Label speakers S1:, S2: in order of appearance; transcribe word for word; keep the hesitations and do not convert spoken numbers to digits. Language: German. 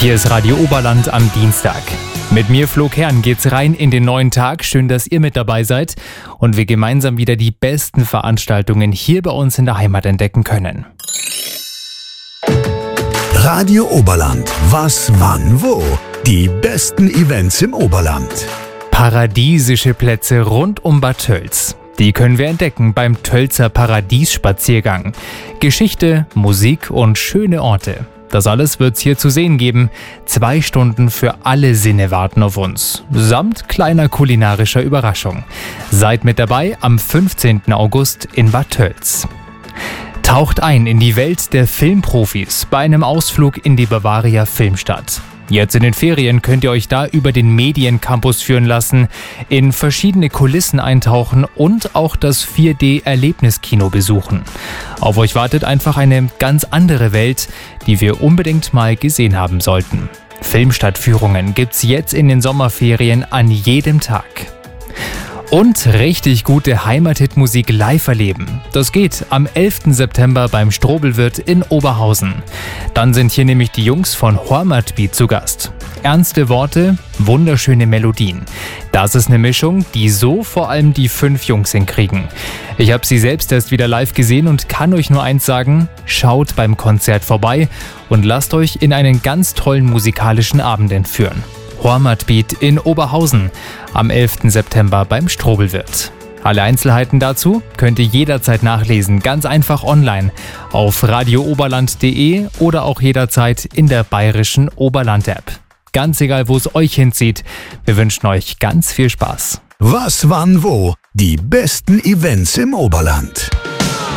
S1: Hier ist Radio Oberland am Dienstag. Mit mir, Flo Kern, geht's rein in den neuen Tag. Schön, dass ihr mit dabei seid und wir gemeinsam wieder die besten Veranstaltungen hier bei uns in der Heimat entdecken können.
S2: Radio Oberland. Was, wann, wo? Die besten Events im Oberland.
S1: Paradiesische Plätze rund um Bad Tölz. Die können wir entdecken beim Tölzer Paradiesspaziergang. Geschichte, Musik und schöne Orte. Das alles wird's hier zu sehen geben. Zwei Stunden für alle Sinne warten auf uns. Samt kleiner kulinarischer Überraschung. Seid mit dabei am fünfzehnten August in Bad Tölz. Taucht ein in die Welt der Filmprofis bei einem Ausflug in die Bavaria Filmstadt. Jetzt in den Ferien könnt ihr euch da über den Mediencampus führen lassen, in verschiedene Kulissen eintauchen und auch das vier D-Erlebniskino besuchen. Auf euch wartet einfach eine ganz andere Welt, die wir unbedingt mal gesehen haben sollten. Filmstadtführungen gibt's jetzt in den Sommerferien an jedem Tag. Und richtig gute Heimathitmusik live erleben. Das geht am elften September beim Strobelwirt in Oberhausen. Dann sind hier nämlich die Jungs von Hormatbeat zu Gast. Ernste Worte, wunderschöne Melodien. Das ist eine Mischung, die so vor allem die fünf Jungs hinkriegen. Ich habe sie selbst erst wieder live gesehen und kann euch nur eins sagen: Schaut beim Konzert vorbei und lasst euch in einen ganz tollen musikalischen Abend entführen. Hormatbeat in Oberhausen am elften September beim Strobelwirt. Alle Einzelheiten dazu könnt ihr jederzeit nachlesen, ganz einfach online auf radio oberland punkt de oder auch jederzeit in der bayerischen Oberland-App. Ganz egal, wo es euch hinzieht, wir wünschen euch ganz viel Spaß.
S2: Was, wann, wo? Die besten Events im Oberland.